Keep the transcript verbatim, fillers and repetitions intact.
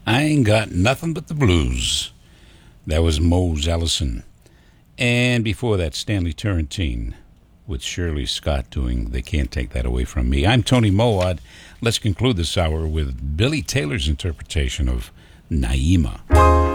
I Ain't Got Nothing But the Blues. That was Mose Allison. And before that, Stanley Turrentine with Shirley Scott doing They Can't Take That Away From Me. I'm Tony Moad. Let's conclude this hour with Billy Taylor's interpretation of Naima.